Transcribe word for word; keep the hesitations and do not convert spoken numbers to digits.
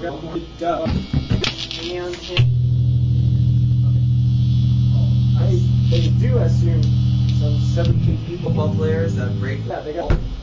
Duh. I, they do assume some seventeen people. Football players that break. Yeah, they got.